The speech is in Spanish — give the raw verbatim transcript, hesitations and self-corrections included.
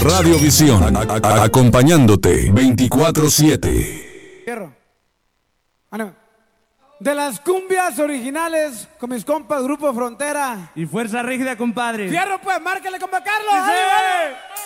Radiovisión, a- a- acompañándote veinticuatro siete. Fierro. Bueno, de las cumbias originales con mis compas Grupo Frontera. Y Fuerza Rígida, compadre. Fierro, pues, márquele, compa Carlos. ¡Sí! ¡Dale, dale!